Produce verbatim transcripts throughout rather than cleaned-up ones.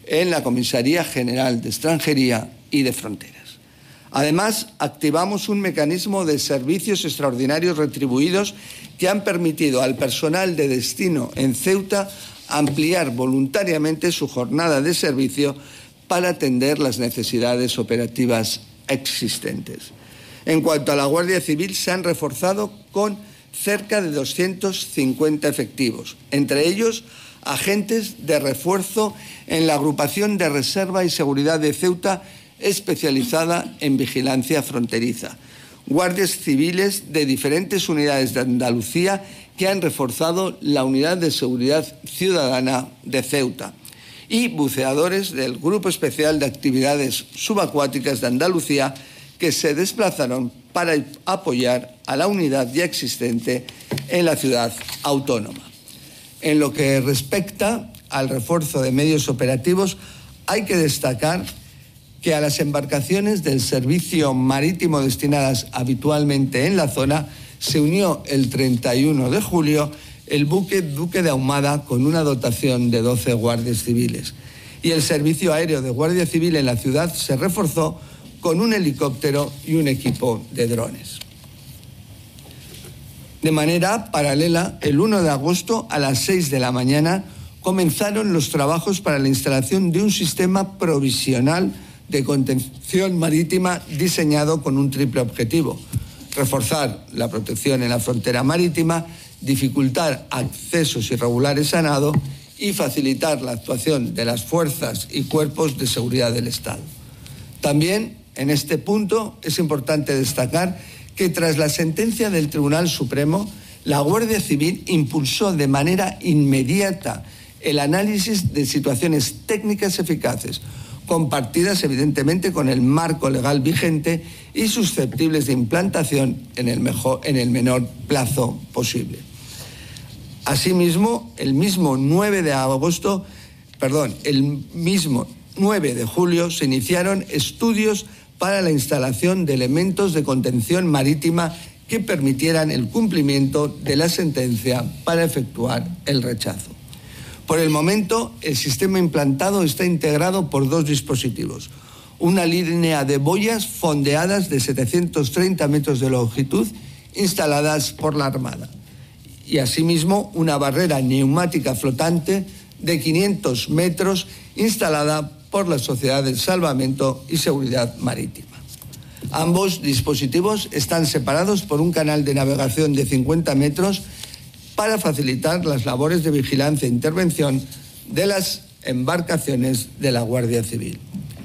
en la Comisaría General de Extranjería y de Fronteras. Además, activamos un mecanismo de servicios extraordinarios retribuidos que han permitido al personal de destino en Ceuta ampliar voluntariamente su jornada de servicio para atender las necesidades operativas existentes. En cuanto a la Guardia Civil, se han reforzado con cerca de doscientos cincuenta efectivos, entre ellos agentes de refuerzo en la Agrupación de Reserva y Seguridad de Ceuta, especializada en vigilancia fronteriza, guardias civiles de diferentes unidades de Andalucía que han reforzado la Unidad de Seguridad Ciudadana de Ceuta y buceadores del Grupo Especial de Actividades Subacuáticas de Andalucía que se desplazaron para apoyar a la unidad ya existente en la ciudad autónoma. En lo que respecta al refuerzo de medios operativos, hay que destacar que a las embarcaciones del servicio marítimo destinadas habitualmente en la zona se unió el treinta y uno de julio el buque Duque de Ahumada con una dotación de doce guardias civiles. Y el servicio aéreo de Guardia Civil en la ciudad se reforzó con un helicóptero y un equipo de drones. De manera paralela, el uno de agosto a las seis de la mañana comenzaron los trabajos para la instalación de un sistema provisional de contención marítima diseñado con un triple objetivo: reforzar la protección en la frontera marítima, dificultar accesos irregulares a nado y facilitar la actuación de las fuerzas y cuerpos de seguridad del Estado. También, en este punto, es importante destacar que tras la sentencia del Tribunal Supremo, la Guardia Civil impulsó de manera inmediata el análisis de situaciones técnicas eficaces, compartidas evidentemente con el marco legal vigente y susceptibles de implantación en el, mejor, en el menor plazo posible. Asimismo, el mismo nueve de agosto, perdón, el mismo nueve de julio se iniciaron estudios para la instalación de elementos de contención marítima que permitieran el cumplimiento de la sentencia para efectuar el rechazo. Por el momento, el sistema implantado está integrado por dos dispositivos: una línea de boyas fondeadas de setecientos treinta metros de longitud instaladas por la Armada y, asimismo, una barrera neumática flotante de quinientos metros instalada por la Sociedad de Salvamento y Seguridad Marítima. Ambos dispositivos están separados por un canal de navegación de cincuenta metros para facilitar las labores de vigilancia e intervención de las embarcaciones de la Guardia Civil.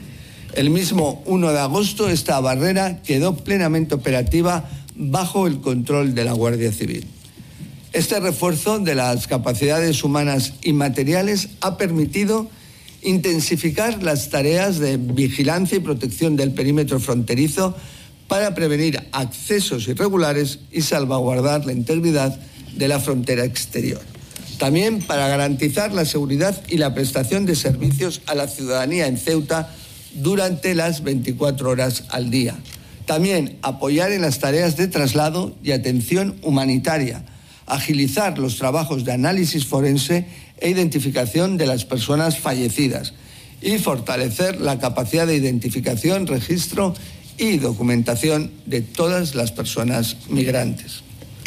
El mismo uno de agosto, esta barrera quedó plenamente operativa bajo el control de la Guardia Civil. Este refuerzo de las capacidades humanas y materiales ha permitido intensificar las tareas de vigilancia y protección del perímetro fronterizo para prevenir accesos irregulares y salvaguardar la integridad de la frontera exterior. También para garantizar la seguridad y la prestación de servicios a la ciudadanía en Ceuta durante las veinticuatro horas al día. También apoyar en las tareas de traslado y atención humanitaria, agilizar los trabajos de análisis forense e identificación de las personas fallecidas y fortalecer la capacidad de identificación, registro y documentación de todas las personas migrantes.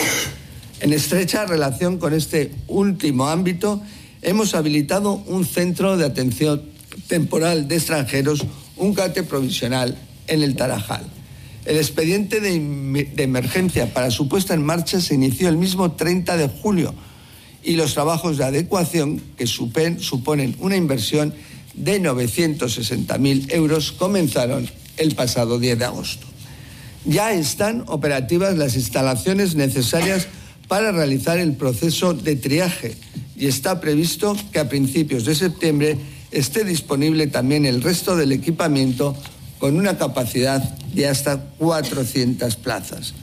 En estrecha relación con este último ámbito, hemos habilitado un centro de atención temporal de extranjeros, un CATE provisional, en el Tarajal. El expediente de, de emergencia para su puesta en marcha se inició el mismo treinta de julio y los trabajos de adecuación, que supen, suponen una inversión de novecientos sesenta mil euros, comenzaron el pasado diez de agosto. Ya están operativas las instalaciones necesarias para realizar el proceso de triaje y está previsto que a principios de septiembre esté disponible también el resto del equipamiento con una capacidad de hasta cuatrocientas plazas.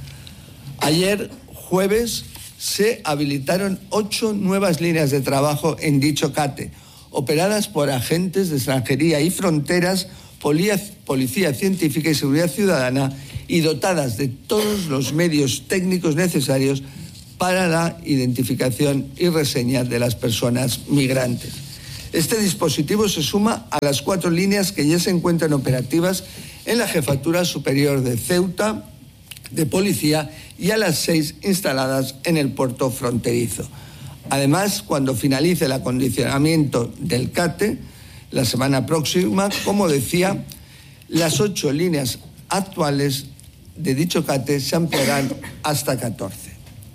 Ayer, jueves, se habilitaron ocho nuevas líneas de trabajo en dicho CATE, operadas por agentes de extranjería y fronteras, policía científica y seguridad ciudadana, y dotadas de todos los medios técnicos necesarios para la identificación y reseña de las personas migrantes. Este dispositivo se suma a las cuatro líneas que ya se encuentran operativas en la Jefatura Superior de Ceuta de Policía y a las seis instaladas en el puerto fronterizo. Además, cuando finalice el acondicionamiento del CATE, la semana próxima, como decía, las ocho líneas actuales de dicho CATE se ampliarán hasta catorce.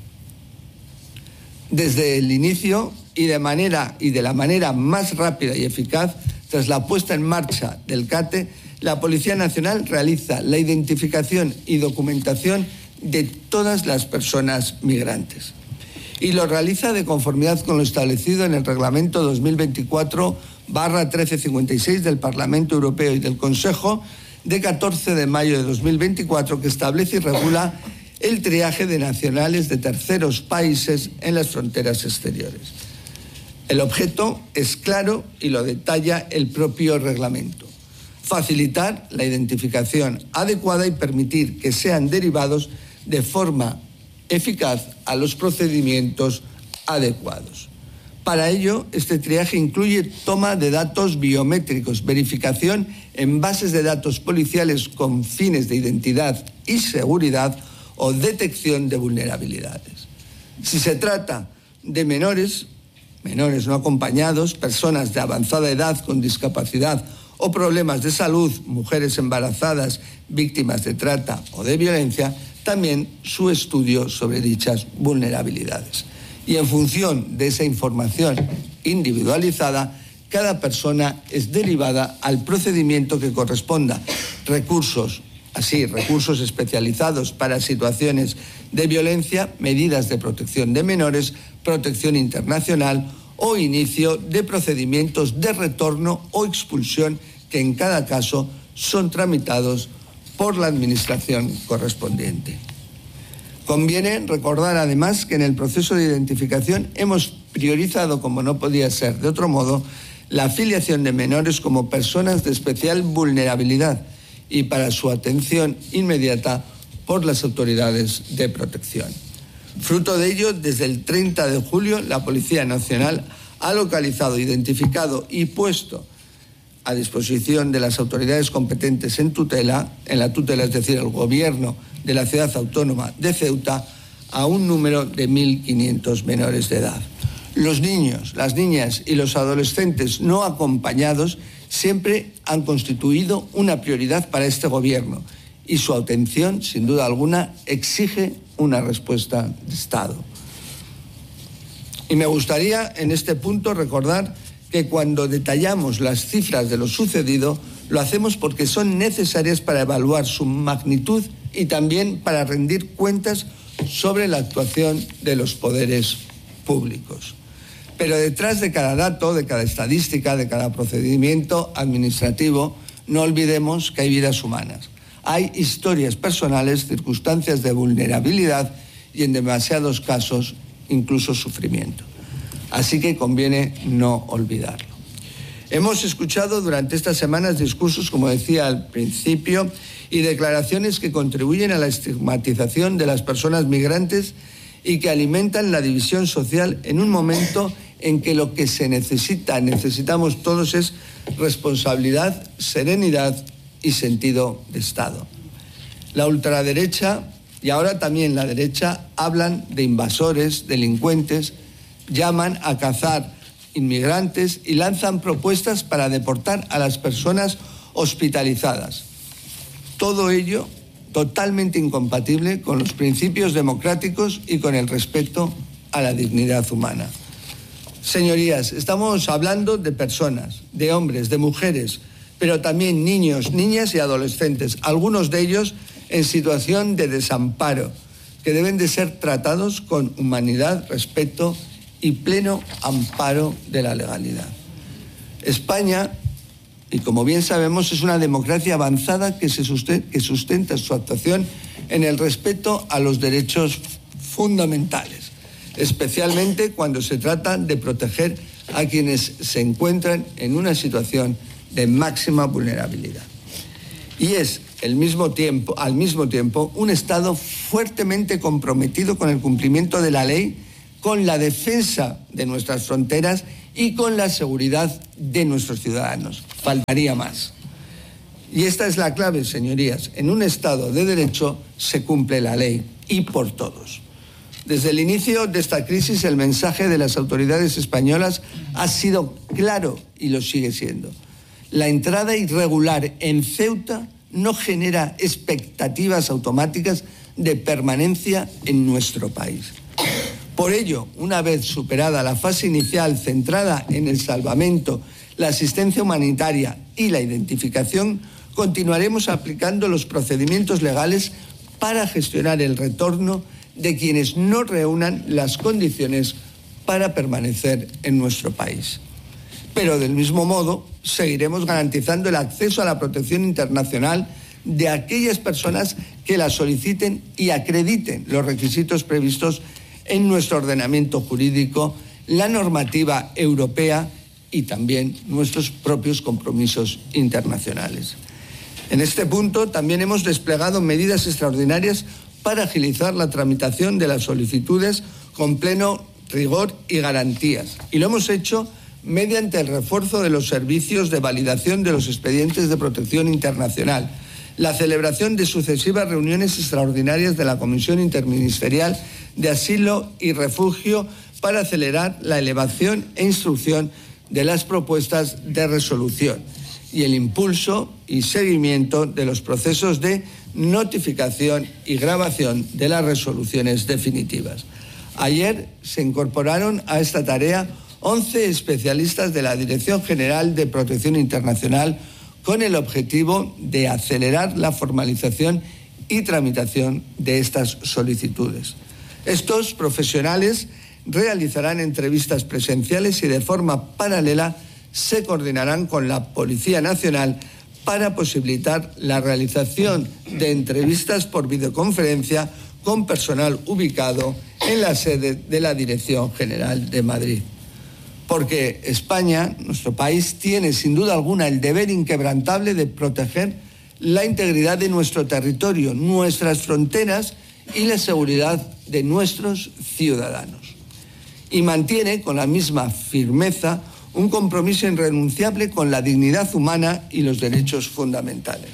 Desde el inicio y de manera y de la manera más rápida y eficaz, tras la puesta en marcha del CATE, la Policía Nacional realiza la identificación y documentación de todas las personas migrantes. Y lo realiza de conformidad con lo establecido en el Reglamento dos mil veinticuatro barra trece cincuenta y seis del Parlamento Europeo y del Consejo de catorce de mayo de dos mil veinticuatro, que establece y regula el triaje de nacionales de terceros países en las fronteras exteriores. El objeto es claro y lo detalla el propio reglamento: facilitar la identificación adecuada y permitir que sean derivados de forma eficaz a los procedimientos adecuados. Para ello, este triaje incluye toma de datos biométricos, verificación en bases de datos policiales con fines de identidad y seguridad o detección de vulnerabilidades. Si se trata de menores, menores no acompañados, personas de avanzada edad con discapacidad o problemas de salud, mujeres embarazadas, víctimas de trata o de violencia, también su estudio sobre dichas vulnerabilidades. Y en función de esa información individualizada, cada persona es derivada al procedimiento que corresponda. Recursos, así, recursos especializados para situaciones de violencia, medidas de protección de menores, protección internacional o inicio de procedimientos de retorno o expulsión que en cada caso son tramitados por la administración correspondiente. Conviene recordar además que en el proceso de identificación hemos priorizado, como no podía ser de otro modo, la afiliación de menores como personas de especial vulnerabilidad y para su atención inmediata por las autoridades de protección. Fruto de ello, desde el treinta de julio, la Policía Nacional ha localizado, identificado y puesto a disposición de las autoridades competentes en tutela, en la tutela, es decir, el Gobierno de la Ciudad Autónoma de Ceuta, a un número de mil quinientos menores de edad. Los niños, las niñas y los adolescentes no acompañados siempre han constituido una prioridad para este Gobierno y su atención, sin duda alguna, exige una respuesta de Estado. Y me gustaría en este punto recordar que cuando detallamos las cifras de lo sucedido, lo hacemos porque son necesarias para evaluar su magnitud y también para rendir cuentas sobre la actuación de los poderes públicos. Pero detrás de cada dato, de cada estadística, de cada procedimiento administrativo, no olvidemos que hay vidas humanas. Hay historias personales, circunstancias de vulnerabilidad y, en demasiados casos, incluso sufrimiento. Así que conviene no olvidarlo. Hemos escuchado durante estas semanas discursos, como decía al principio, y declaraciones que contribuyen a la estigmatización de las personas migrantes y que alimentan la división social en un momento en que lo que se necesita, necesitamos todos, es responsabilidad, serenidad y sentido de Estado. La ultraderecha y ahora también la derecha hablan de invasores, delincuentes, llaman a cazar inmigrantes y lanzan propuestas para deportar a las personas hospitalizadas. Todo ello totalmente incompatible con los principios democráticos y con el respeto a la dignidad humana. Señorías, estamos hablando de personas, de hombres, de mujeres, pero también niños, niñas y adolescentes, algunos de ellos en situación de desamparo, que deben de ser tratados con humanidad, respeto y pleno amparo de la legalidad. España, y como bien sabemos, es una democracia avanzada que, se sustenta, que sustenta su actuación en el respeto a los derechos fundamentales, especialmente cuando se trata de proteger a quienes se encuentran en una situación de máxima vulnerabilidad. Y es el mismo tiempo, al mismo tiempo un Estado fuertemente comprometido con el cumplimiento de la ley, con la defensa de nuestras fronteras y con la seguridad de nuestros ciudadanos. Faltaría más. Y esta es la clave, señorías. En un Estado de Derecho se cumple la ley y por todos. Desde el inicio de esta crisis, el mensaje de las autoridades españolas ha sido claro y lo sigue siendo. La entrada irregular en Ceuta no genera expectativas automáticas de permanencia en nuestro país. Por ello, una vez superada la fase inicial centrada en el salvamento, la asistencia humanitaria y la identificación, continuaremos aplicando los procedimientos legales para gestionar el retorno de quienes no reúnan las condiciones para permanecer en nuestro país. Pero del mismo modo, seguiremos garantizando el acceso a la protección internacional de aquellas personas que la soliciten y acrediten los requisitos previstos en nuestro ordenamiento jurídico, la normativa europea y también nuestros propios compromisos internacionales. En este punto también hemos desplegado medidas extraordinarias para agilizar la tramitación de las solicitudes con pleno rigor y garantías. Y lo hemos hecho mediante el refuerzo de los servicios de validación de los expedientes de protección internacional, la celebración de sucesivas reuniones extraordinarias de la Comisión Interministerial de Asilo y Refugio para acelerar la elevación e instrucción de las propuestas de resolución y el impulso y seguimiento de los procesos de notificación y grabación de las resoluciones definitivas. Ayer se incorporaron a esta tarea once especialistas de la Dirección General de Protección Internacional con el objetivo de acelerar la formalización y tramitación de estas solicitudes. Estos profesionales realizarán entrevistas presenciales y de forma paralela se coordinarán con la Policía Nacional para posibilitar la realización de entrevistas por videoconferencia con personal ubicado en la sede de la Dirección General de Madrid. Porque España, nuestro país, tiene sin duda alguna el deber inquebrantable de proteger la integridad de nuestro territorio, nuestras fronteras y la seguridad de nuestros ciudadanos. Y mantiene con la misma firmeza un compromiso irrenunciable con la dignidad humana y los derechos fundamentales.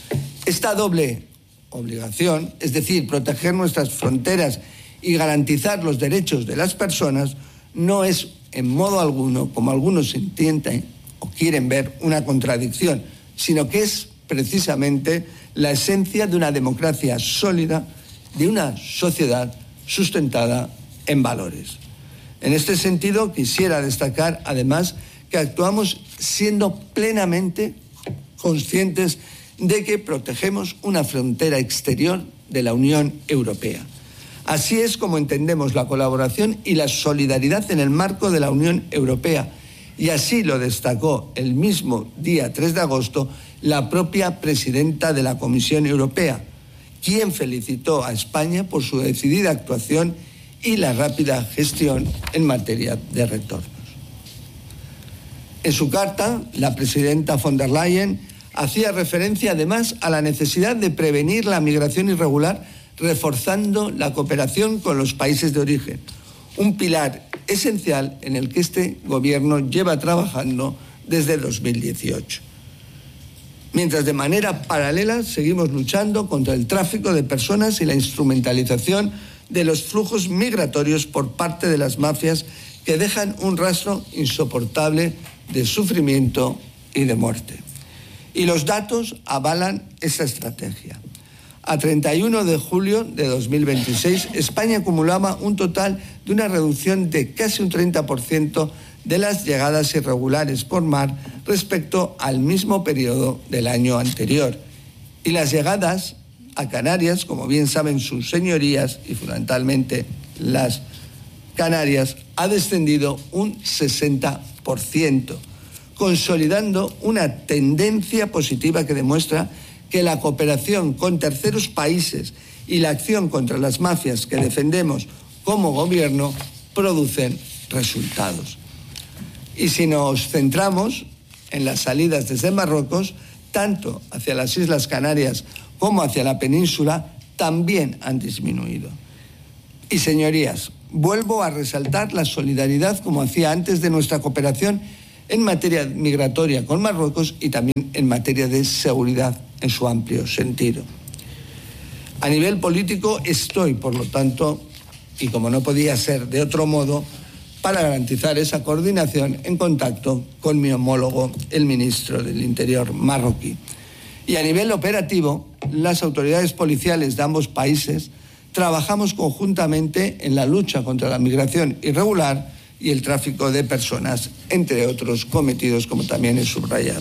Esta doble obligación, es decir, proteger nuestras fronteras y garantizar los derechos de las personas, no es en modo alguno, como algunos entienden o quieren ver, una contradicción, sino que es precisamente la esencia de una democracia sólida, de una sociedad sustentada en valores. En este sentido, quisiera destacar, además, que actuamos siendo plenamente conscientes de que protegemos una frontera exterior de la Unión Europea. Así es como entendemos la colaboración y la solidaridad en el marco de la Unión Europea, y así lo destacó el mismo día tres de agosto la propia presidenta de la Comisión Europea, quien felicitó a España por su decidida actuación y la rápida gestión en materia de retornos. En su carta, la presidenta von der Leyen hacía referencia además a la necesidad de prevenir la migración irregular, reforzando la cooperación con los países de origen, un pilar esencial en el que este Gobierno lleva trabajando desde dos mil dieciocho. Mientras de manera paralela seguimos luchando contra el tráfico de personas y la instrumentalización de los flujos migratorios por parte de las mafias que dejan un rastro insoportable de sufrimiento y de muerte. Y los datos avalan esa estrategia. A treinta y uno de julio de dos mil veintiséis, España acumulaba un total de una reducción de casi un treinta por ciento de las llegadas irregulares por mar respecto al mismo periodo del año anterior. Y las llegadas a Canarias, como bien saben sus señorías y fundamentalmente las Canarias, ha descendido un sesenta por ciento, consolidando una tendencia positiva que demuestra que la cooperación con terceros países y la acción contra las mafias que defendemos como Gobierno producen resultados. Y si nos centramos en las salidas desde Marruecos, tanto hacia las Islas Canarias como hacia la península, también han disminuido. Y señorías, Vuelvo a resaltar la solidaridad, como hacía antes, de nuestra cooperación en materia migratoria con Marruecos y también en materia de seguridad en su amplio sentido. A nivel político estoy, por lo tanto, y como no podía ser de otro modo, para garantizar esa coordinación en contacto con mi homólogo, el ministro del Interior marroquí. Y a nivel operativo, las autoridades policiales de ambos países trabajamos conjuntamente en la lucha contra la migración irregular y el tráfico de personas, entre otros cometidos, como también he subrayado.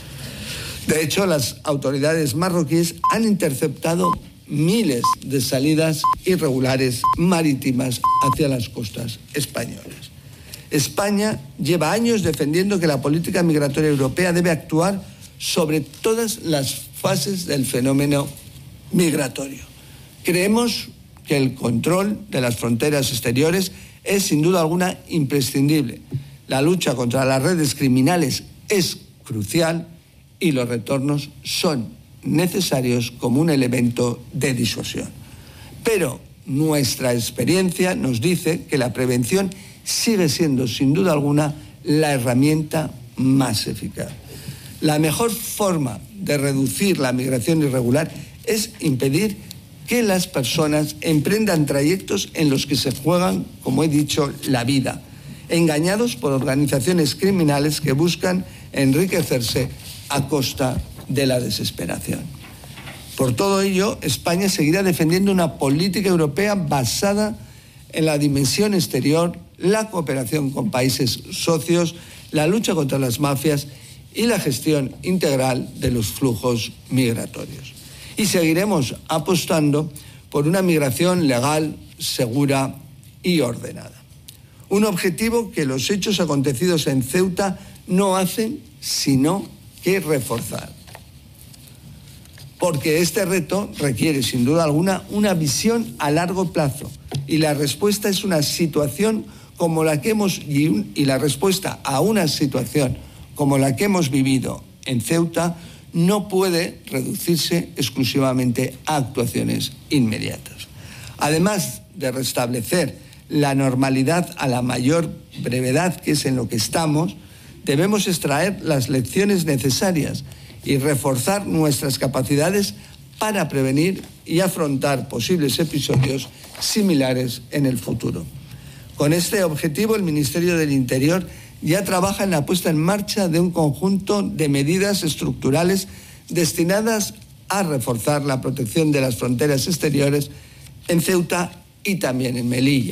De hecho, las autoridades marroquíes han interceptado miles de salidas irregulares marítimas hacia las costas españolas. España lleva años defendiendo que la política migratoria europea debe actuar sobre todas las fases del fenómeno migratorio. Creemos que el control de las fronteras exteriores es sin duda alguna imprescindible. La lucha contra las redes criminales es crucial y los retornos son necesarios como un elemento de disuasión. Pero nuestra experiencia nos dice que la prevención sigue siendo sin duda alguna la herramienta más eficaz. La mejor forma de reducir la migración irregular es impedir que las personas emprendan trayectos en los que se juegan, como he dicho, la vida, engañados por organizaciones criminales que buscan enriquecerse a costa de la desesperación. Por todo ello, España seguirá defendiendo una política europea basada en la dimensión exterior, la cooperación con países socios, la lucha contra las mafias y la gestión integral de los flujos migratorios. Y seguiremos apostando por una migración legal, segura y ordenada. Un objetivo que los hechos acontecidos en Ceuta no hacen sino que reforzar. Porque este reto requiere, sin duda alguna, una visión a largo plazo. Y la respuesta es una situación como la que hemos y, un, y la respuesta a una situación como la que hemos vivido en Ceuta no puede reducirse exclusivamente a actuaciones inmediatas. Además de restablecer la normalidad a la mayor brevedad, que es en lo que estamos, debemos extraer las lecciones necesarias y reforzar nuestras capacidades para prevenir y afrontar posibles episodios similares en el futuro. Con este objetivo, el Ministerio del Interior ya trabaja en la puesta en marcha de un conjunto de medidas estructurales destinadas a reforzar la protección de las fronteras exteriores en Ceuta y también en Melilla,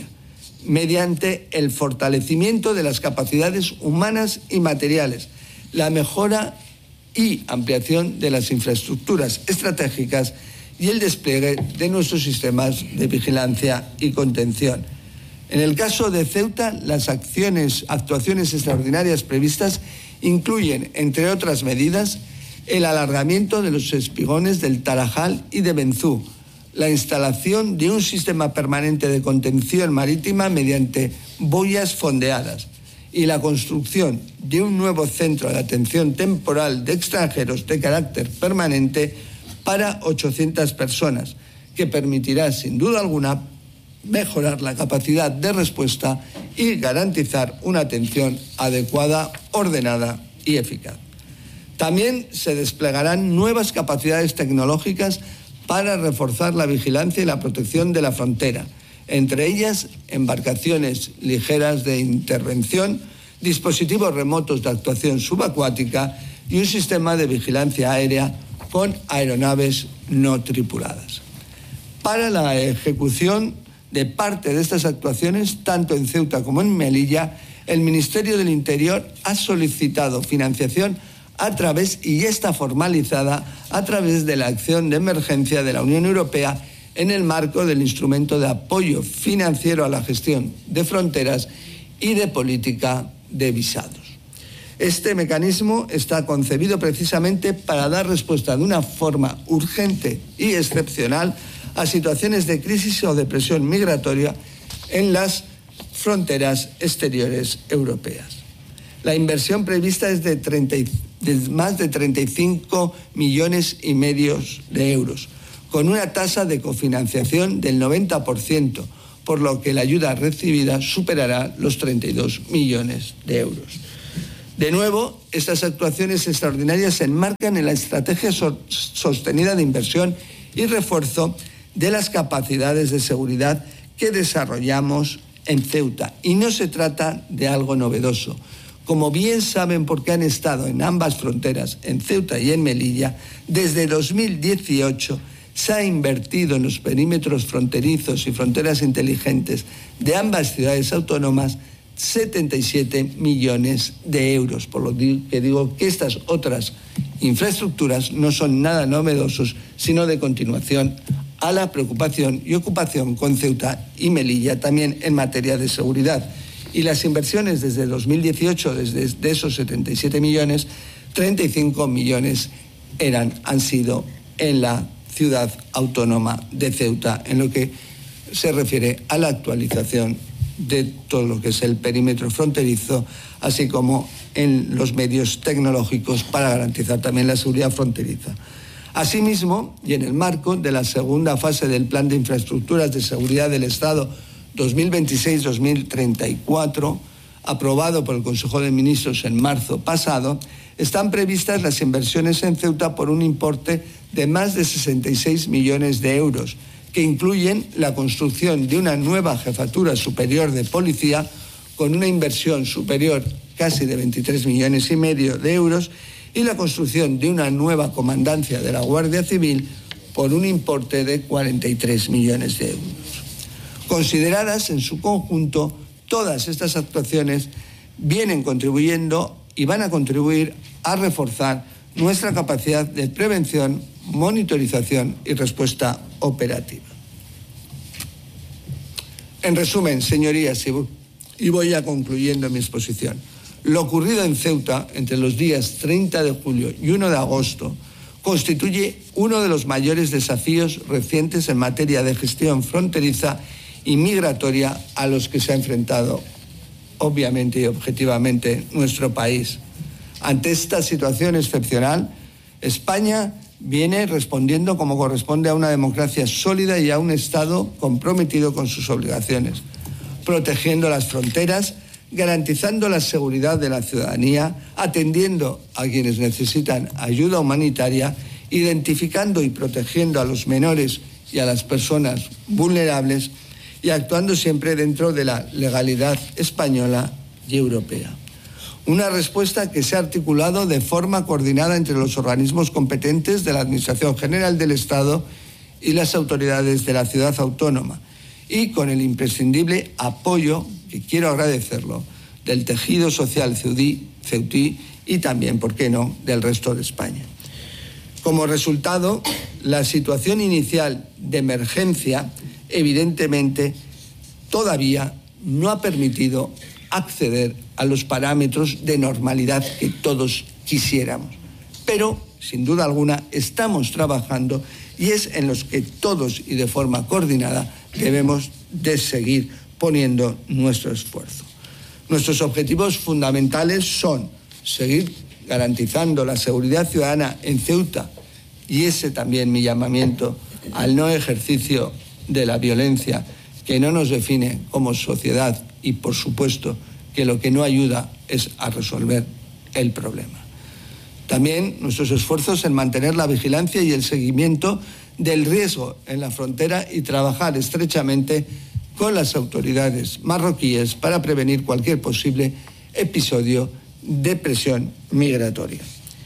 mediante el fortalecimiento de las capacidades humanas y materiales, la mejora y ampliación de las infraestructuras estratégicas y el despliegue de nuestros sistemas de vigilancia y contención. En el caso de Ceuta, las acciones, actuaciones extraordinarias previstas incluyen, entre otras medidas, el alargamiento de los espigones del Tarajal y de Benzú, la instalación de un sistema permanente de contención marítima mediante boyas fondeadas y la construcción de un nuevo centro de atención temporal de extranjeros de carácter permanente para ochocientas personas, que permitirá, sin duda alguna, mejorar la capacidad de respuesta y garantizar una atención adecuada, ordenada y eficaz. También se desplegarán nuevas capacidades tecnológicas para reforzar la vigilancia y la protección de la frontera, entre ellas embarcaciones ligeras de intervención, dispositivos remotos de actuación subacuática y un sistema de vigilancia aérea con aeronaves no tripuladas. Para la ejecución de parte de estas actuaciones, tanto en Ceuta como en Melilla, el Ministerio del Interior ha solicitado financiación a través, y ya está formalizada, a través de la acción de emergencia de la Unión Europea en el marco del instrumento de apoyo financiero a la gestión de fronteras y de política de visados. Este mecanismo está concebido precisamente para dar respuesta de una forma urgente y excepcional a situaciones de crisis o de presión migratoria en las fronteras exteriores europeas. La inversión prevista es de, treinta, de más de treinta y cinco millones y medio de euros, con una tasa de cofinanciación del noventa por ciento, por lo que la ayuda recibida superará los treinta y dos millones de euros. De nuevo, estas actuaciones extraordinarias se enmarcan en la estrategia so- sostenida de inversión y refuerzo de las capacidades de seguridad que desarrollamos en Ceuta. Y no se trata de algo novedoso. Como bien saben, porque han estado en ambas fronteras, en Ceuta y en Melilla, desde dos mil dieciocho se ha invertido en los perímetros fronterizos y fronteras inteligentes de ambas ciudades autónomas setenta y siete millones de euros, por lo que digo que estas otras infraestructuras no son nada novedosos, sino de continuación a la preocupación y ocupación con Ceuta y Melilla también en materia de seguridad. Y las inversiones desde dos mil dieciocho, desde de esos setenta y siete millones, treinta y cinco millones eran, han sido en la ciudad autónoma de Ceuta, en lo que se refiere a la actualización de todo lo que es el perímetro fronterizo, así como en los medios tecnológicos para garantizar también la seguridad fronteriza. Asimismo, y en el marco de la segunda fase del Plan de Infraestructuras de Seguridad del Estado dos mil veintiséis a dos mil treinta y cuatro, aprobado por el Consejo de Ministros en marzo pasado, están previstas las inversiones en Ceuta por un importe de más de sesenta y seis millones de euros, que incluyen la construcción de una nueva jefatura superior de policía con una inversión superior casi de veintitrés millones y medio de euros y la construcción de una nueva comandancia de la Guardia Civil por un importe de cuarenta y tres millones de euros. Consideradas en su conjunto, todas estas actuaciones vienen contribuyendo y van a contribuir a reforzar nuestra capacidad de prevención, monitorización y respuesta operativa. En resumen, señorías, y voy ya concluyendo mi exposición, lo ocurrido en Ceuta entre los días treinta de julio y uno de agosto constituye uno de los mayores desafíos recientes en materia de gestión fronteriza y migratoria a los que se ha enfrentado, obviamente y objetivamente, nuestro país. Ante esta situación excepcional, España viene respondiendo como corresponde a una democracia sólida y a un Estado comprometido con sus obligaciones, protegiendo las fronteras, garantizando la seguridad de la ciudadanía, atendiendo a quienes necesitan ayuda humanitaria, identificando y protegiendo a los menores y a las personas vulnerables y actuando siempre dentro de la legalidad española y europea. Una respuesta que se ha articulado de forma coordinada entre los organismos competentes de la Administración General del Estado y las autoridades de la ciudad autónoma, y con el imprescindible apoyo, que quiero agradecerlo, del tejido social ceutí, ceutí y también, ¿por qué no?, del resto de España. Como resultado, la situación inicial de emergencia, evidentemente, todavía no ha permitido acceder a los parámetros de normalidad que todos quisiéramos. Pero, sin duda alguna, estamos trabajando y es en los que todos y de forma coordinada debemos de seguir poniendo nuestro esfuerzo. Nuestros objetivos fundamentales son seguir garantizando la seguridad ciudadana en Ceuta, y ese también mi llamamiento al no ejercicio de la violencia que no nos define como sociedad y, por supuesto, que lo que no ayuda es a resolver el problema. También nuestros esfuerzos en mantener la vigilancia y el seguimiento del riesgo en la frontera y trabajar estrechamente con las autoridades marroquíes para prevenir cualquier posible episodio de presión migratoria.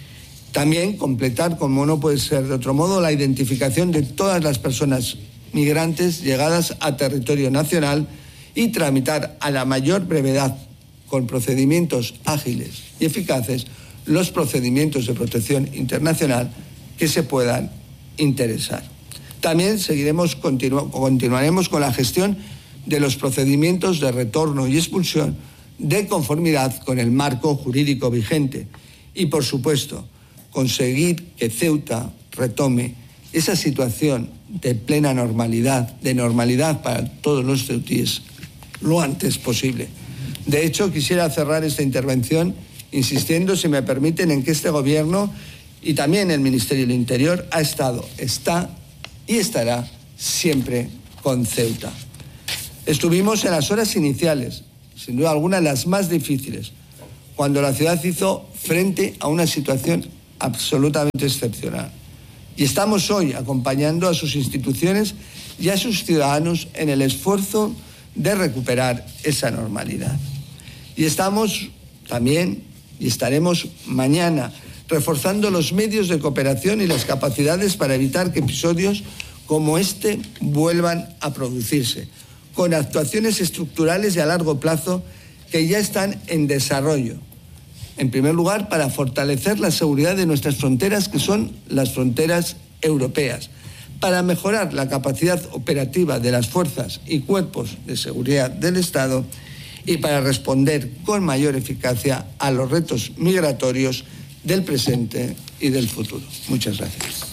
También completar, como no puede ser de otro modo, la identificación de todas las personas migrantes llegadas a territorio nacional y tramitar a la mayor brevedad, con procedimientos ágiles y eficaces, los procedimientos de protección internacional que se puedan interesar. También seguiremos, continu- continuaremos con la gestión de los procedimientos de retorno y expulsión de conformidad con el marco jurídico vigente y, por supuesto, conseguir que Ceuta retome esa situación de plena normalidad, de normalidad para todos los ceutíes, lo antes posible. De hecho, quisiera cerrar esta intervención insistiendo, si me permiten, en que este Gobierno y también el Ministerio del Interior ha estado, está y estará siempre con Ceuta. Estuvimos en las horas iniciales, sin duda alguna las más difíciles, cuando la ciudad hizo frente a una situación absolutamente excepcional. Y estamos hoy acompañando a sus instituciones y a sus ciudadanos en el esfuerzo de recuperar esa normalidad. Y estamos también, y estaremos mañana, reforzando los medios de cooperación y las capacidades para evitar que episodios como este vuelvan a producirse, con actuaciones estructurales y a largo plazo que ya están en desarrollo. En primer lugar, para fortalecer la seguridad de nuestras fronteras, que son las fronteras europeas, para mejorar la capacidad operativa de las fuerzas y cuerpos de seguridad del Estado y para responder con mayor eficacia a los retos migratorios del presente y del futuro. Muchas gracias.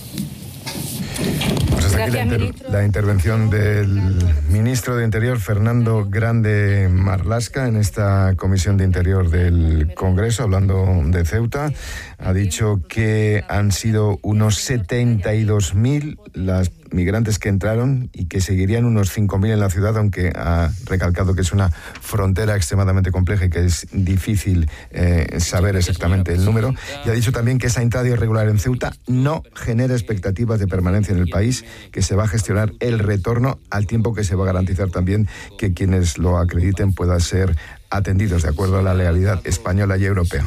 Pues hasta aquí la, inter la intervención del ministro de Interior, Fernando Grande Marlaska, en esta Comisión de Interior del Congreso, hablando de Ceuta. Ha dicho que han sido unos setenta y dos mil las migrantes que entraron y que seguirían unos cinco mil en la ciudad, aunque ha recalcado que es una frontera extremadamente compleja y que es difícil eh, saber exactamente el número. Y ha dicho también que esa entrada irregular en Ceuta no genera expectativas de permanencia en el país, que se va a gestionar el retorno al tiempo que se va a garantizar también que quienes lo acrediten puedan ser atendidos de acuerdo a la legalidad española y europea.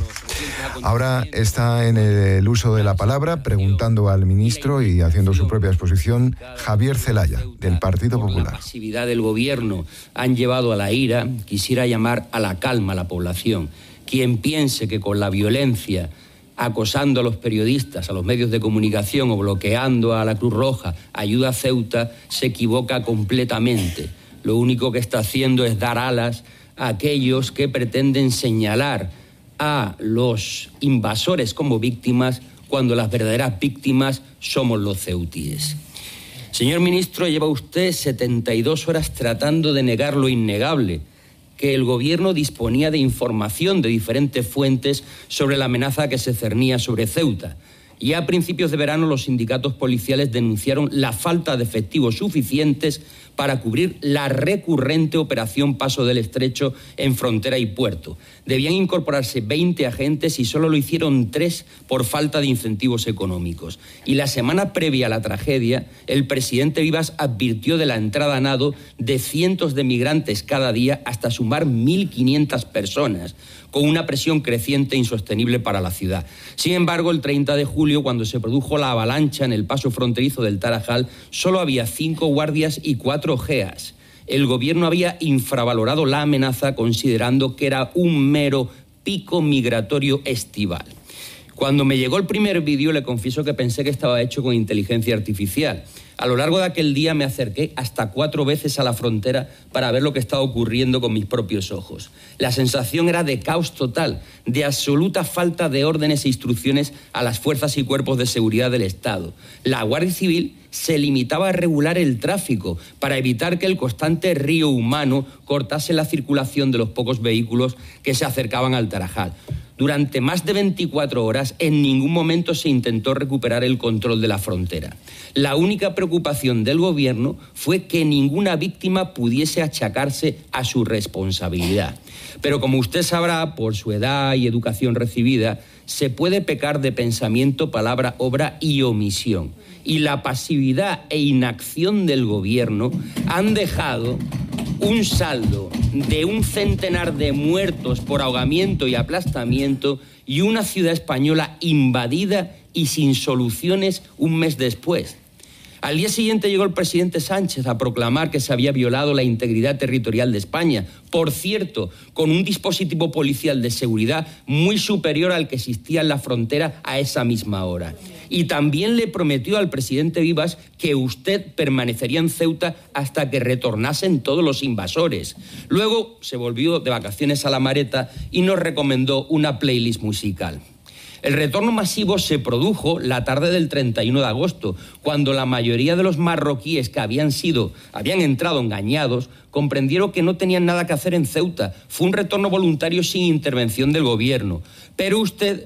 Ahora está en el uso de la palabra, preguntando al ministro y haciendo su propia exposición, Javier Zelaya, del Partido Popular. La pasividad del gobierno han llevado a la ira. Quisiera llamar a la calma a la población. Quien piense que con la violencia, acosando a los periodistas, a los medios de comunicación o bloqueando a la Cruz Roja, ayuda a Ceuta, se equivoca completamente. Lo único que está haciendo es dar alas a aquellos que pretenden señalar a los invasores como víctimas cuando las verdaderas víctimas somos los ceutíes. Señor ministro, lleva usted setenta y dos horas tratando de negar lo innegable, que el gobierno disponía de información de diferentes fuentes sobre la amenaza que se cernía sobre Ceuta. Ya a principios de verano los sindicatos policiales denunciaron la falta de efectivos suficientes para cubrir la recurrente operación Paso del Estrecho en frontera y puerto. Debían incorporarse veinte agentes y solo lo hicieron tres por falta de incentivos económicos. Y la semana previa a la tragedia, el presidente Vivas advirtió de la entrada a nado de cientos de migrantes cada día hasta sumar mil quinientas personas, con una presión creciente e insostenible para la ciudad. Sin embargo, el treinta de julio, cuando se produjo la avalancha en el paso fronterizo del Tarajal, solo había cinco guardias y cuatro G E As. El gobierno había infravalorado la amenaza, considerando que era un mero pico migratorio estival. Cuando me llegó el primer vídeo, le confieso que pensé que estaba hecho con inteligencia artificial. A lo largo de aquel día me acerqué hasta cuatro veces a la frontera para ver lo que estaba ocurriendo con mis propios ojos. La sensación era de caos total, de absoluta falta de órdenes e instrucciones a las fuerzas y cuerpos de seguridad del Estado. La Guardia Civil se limitaba a regular el tráfico para evitar que el constante río humano cortase la circulación de los pocos vehículos que se acercaban al Tarajal. Durante más de veinticuatro horas, en ningún momento se intentó recuperar el control de la frontera. La única preocupación del gobierno fue que ninguna víctima pudiese achacarse a su responsabilidad. Pero como usted sabrá, por su edad y educación recibida, se puede pecar de pensamiento, palabra, obra y omisión. Y la pasividad e inacción del gobierno han dejado un saldo de un centenar de muertos por ahogamiento y aplastamiento y una ciudad española invadida y sin soluciones un mes después. Al día siguiente llegó el presidente Sánchez a proclamar que se había violado la integridad territorial de España, por cierto, con un dispositivo policial de seguridad muy superior al que existía en la frontera a esa misma hora. Y también le prometió al presidente Vivas que usted permanecería en Ceuta hasta que retornasen todos los invasores. Luego se volvió de vacaciones a la Mareta y nos recomendó una playlist musical. El retorno masivo se produjo la tarde del treinta y uno de agosto, cuando la mayoría de los marroquíes que habían sido, habían entrado engañados, comprendieron que no tenían nada que hacer en Ceuta. Fue un retorno voluntario sin intervención del gobierno. Pero usted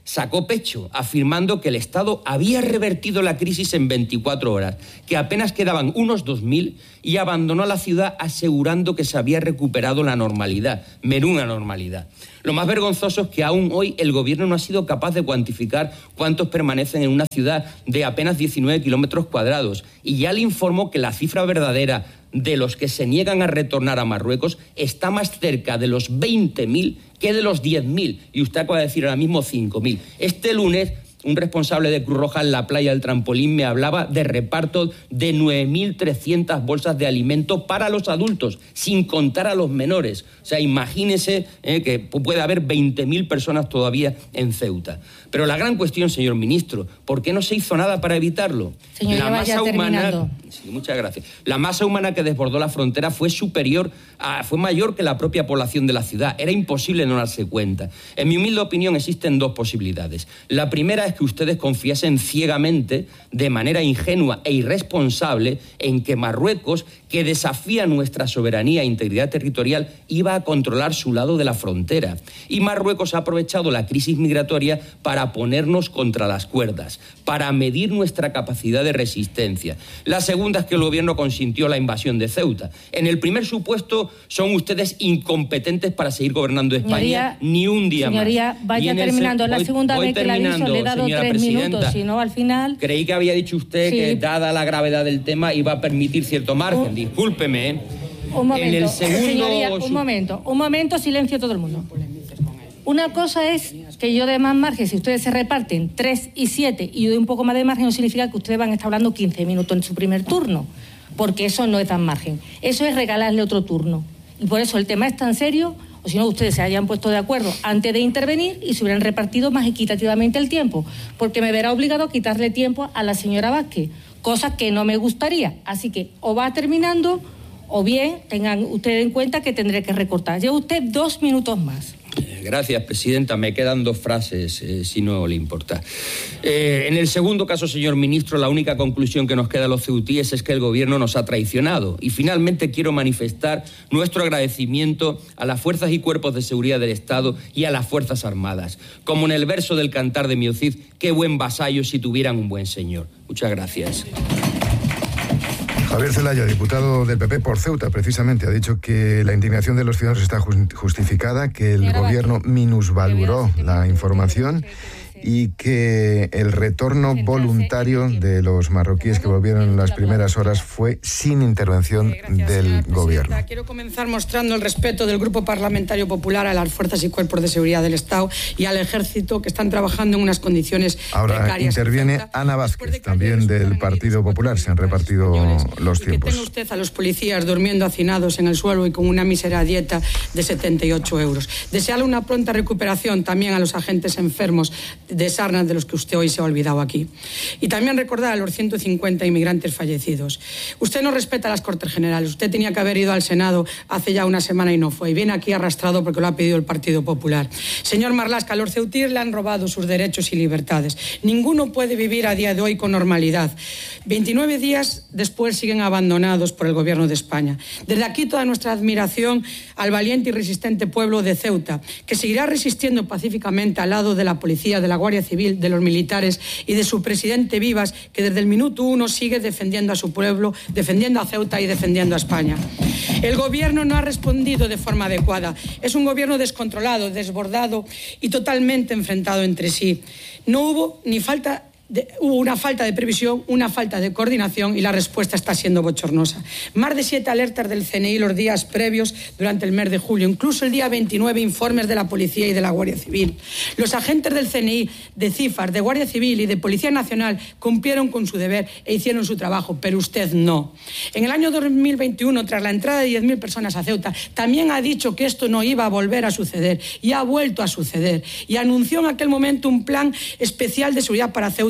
sacó pecho, afirmando que el Estado había revertido la crisis en veinticuatro horas, que apenas quedaban unos dos mil y abandonó la ciudad asegurando que se había recuperado la normalidad, menuda normalidad. Lo más vergonzoso es que aún hoy el Gobierno no ha sido capaz de cuantificar cuántos permanecen en una ciudad de apenas diecinueve kilómetros cuadrados y ya le informó que la cifra verdadera de los que se niegan a retornar a Marruecos está más cerca de los veinte mil que de los diez mil, y usted acaba de decir ahora mismo cinco mil. Este lunes, un responsable de Cruz Roja en la playa del Trampolín me hablaba de reparto de nueve mil trescientas bolsas de alimento para los adultos, sin contar a los menores. O sea, imagínese eh, que puede haber veinte mil personas todavía en Ceuta. Pero la gran cuestión, señor ministro, ¿por qué no se hizo nada para evitarlo? Señor, la masa humana, terminando. sí, muchas gracias. La masa humana que desbordó la frontera fue superior, a, fue mayor que la propia población de la ciudad. Era imposible no darse cuenta. En mi humilde opinión existen dos posibilidades. La primera es que ustedes confiasen ciegamente, de manera ingenua e irresponsable, en que Marruecos, que desafía nuestra soberanía e integridad territorial, iba a controlar su lado de la frontera. Y Marruecos ha aprovechado la crisis migratoria para ponernos contra las cuerdas, para medir nuestra capacidad de resistencia. La segunda es que el Gobierno consintió la invasión de Ceuta. En el primer supuesto, son ustedes incompetentes para seguir gobernando España, señoría, ni un día señoría, más. Vaya terminando. Es la segunda vez que le aviso, le he dado tres minutos, si no, al final... Creí que había dicho usted sí. que, dada la gravedad del tema, iba a permitir cierto margen. Oh. Discúlpeme, ¿eh? Un momento, en el segundo... señoría, un momento, un momento, silencio todo el mundo. Una cosa es que yo dé más margen, si ustedes se reparten tres y siete y yo doy un poco más de margen, no significa que ustedes van a estar hablando quince minutos en su primer turno, porque eso no es tan margen. Eso es regalarle otro turno. Y por eso el tema es tan serio, o si no, ustedes se hayan puesto de acuerdo antes de intervenir y se hubieran repartido más equitativamente el tiempo, porque me verá obligado a quitarle tiempo a la señora Vázquez, cosa que no me gustaría. Así que o va terminando o bien tengan ustedes en cuenta que tendré que recortar. Lleva usted dos minutos más. Gracias, presidenta. Me quedan dos frases, eh, si no le importa. Eh, en el segundo caso, señor ministro, la única conclusión que nos queda a los ceutíes es que el Gobierno nos ha traicionado. Y finalmente quiero manifestar nuestro agradecimiento a las fuerzas y cuerpos de seguridad del Estado y a las Fuerzas Armadas. Como en el verso del Cantar de Mio Cid, qué buen vasallo si tuvieran un buen señor. Muchas gracias. Javier Zelaya, diputado del P P por Ceuta, precisamente, ha dicho que la indignación de los ciudadanos está justificada, que el gobierno minusvaloró la información y que el retorno voluntario de los marroquíes que volvieron en las primeras horas fue sin intervención del gobierno. Quiero comenzar mostrando el respeto del Grupo Parlamentario Popular a las fuerzas y cuerpos de seguridad del Estado y al Ejército, que están trabajando en unas condiciones Ahora precarias. Interviene Ana Vázquez, también del Partido Popular. Se han repartido los tiempos. Que tenga usted a los policías durmiendo hacinados en el suelo y con una mísera dieta de setenta y ocho euros. Desearle una pronta recuperación también a los agentes enfermos de Sarnas, de los que usted hoy se ha olvidado aquí. Y también recordar a los ciento cincuenta inmigrantes fallecidos. Usted no respeta las Cortes Generales. Usted tenía que haber ido al Senado hace ya una semana y no fue. Y viene aquí arrastrado porque lo ha pedido el Partido Popular. Señor Marlaska, a los ceutíes le han robado sus derechos y libertades. Ninguno puede vivir a día de hoy con normalidad. veintinueve días después siguen abandonados por el Gobierno de España. Desde aquí toda nuestra admiración al valiente y resistente pueblo de Ceuta, que seguirá resistiendo pacíficamente al lado de la policía, de la Guardia Civil, de los militares y de su presidente Vivas, que desde el minuto uno sigue defendiendo a su pueblo, defendiendo a Ceuta y defendiendo a España. El Gobierno no ha respondido de forma adecuada. Es un Gobierno descontrolado, desbordado y totalmente enfrentado entre sí. No hubo ni falta De, hubo una falta de previsión, una falta de coordinación y la respuesta está siendo bochornosa. Más de siete alertas del C N I los días previos durante el mes de julio, incluso el día veintinueve informes de la Policía y de la Guardia Civil. Los agentes del C N I, de CIFAR, de Guardia Civil y de Policía Nacional cumplieron con su deber e hicieron su trabajo, pero usted no. En el año dos mil veintiuno, tras la entrada de diez mil personas a Ceuta, también ha dicho que esto no iba a volver a suceder y ha vuelto a suceder. Y anunció en aquel momento un plan especial de seguridad para Ceuta